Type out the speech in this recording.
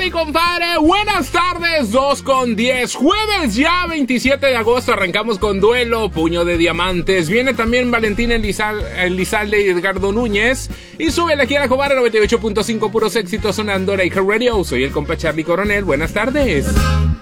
mi compadre? Buenas tardes, 2:10. Jueves ya, 27 de agosto, arrancamos con Duelo, Puño de Diamantes. Viene también Valentín Elizalde y Edgardo Núñez. Y súbele aquí a la Cobara 98.5, puros éxitos sonando en iHeartRadio. Soy el compa Charlie Coronel, buenas tardes.